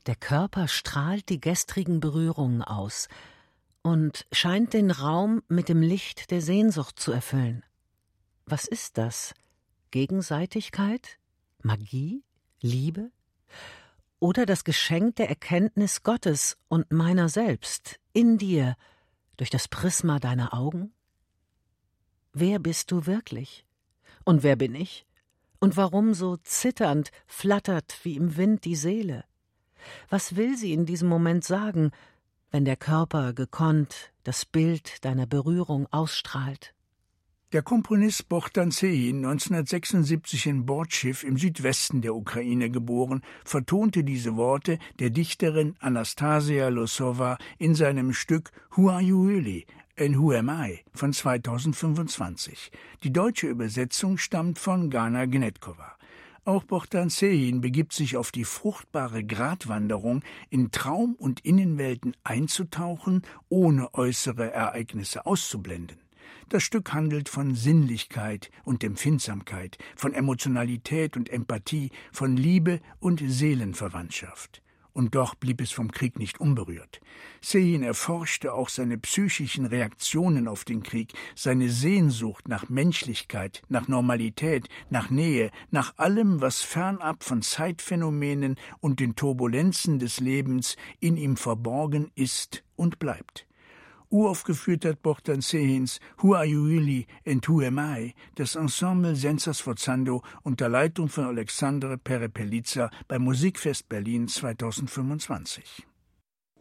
Der Körper strahlt die gestrigen Berührungen aus und scheint den Raum mit dem Licht der Sehnsucht zu erfüllen. Was ist das? Gegenseitigkeit? Magie? Liebe? Oder das Geschenk der Erkenntnis Gottes und meiner selbst in dir durch das Prisma deiner Augen? Wer bist du wirklich? Und wer bin ich? Und warum so zitternd flattert wie im Wind die Seele? Was will sie in diesem Moment sagen, wenn der Körper gekonnt das Bild deiner Berührung ausstrahlt? Der Komponist Bohdan Sehin, 1976 in Bortschew im Südwesten der Ukraine geboren, vertonte diese Worte der Dichterin Anastasia Losowa in seinem Stück Who Are You Really? And Who Am I? Von 2025. Die deutsche Übersetzung stammt von Gana Gnetkova. Auch Bohdan Sehin begibt sich auf die fruchtbare Gratwanderung, in Traum- und Innenwelten einzutauchen, ohne äußere Ereignisse auszublenden. Das Stück handelt von Sinnlichkeit und Empfindsamkeit, von Emotionalität und Empathie, von Liebe und Seelenverwandtschaft. Und doch blieb es vom Krieg nicht unberührt. Sehin erforschte auch seine psychischen Reaktionen auf den Krieg, seine Sehnsucht nach Menschlichkeit, nach Normalität, nach Nähe, nach allem, was fernab von Zeitphänomenen und den Turbulenzen des Lebens in ihm verborgen ist und bleibt. Uraufgeführt hat Bohdan Sehins Who Are You Really and Who Am I? Das Ensemble Senza Sforzando unter Leitung von Alexandre Perepeliza beim Musikfest Berlin 2025.